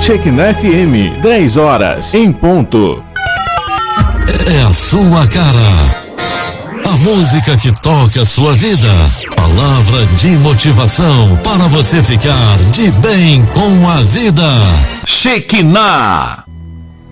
Shekinah FM, 10 horas, em ponto. É a sua cara. A música que toca a sua vida. Palavra de motivação para você ficar de bem com a vida. Shekinah.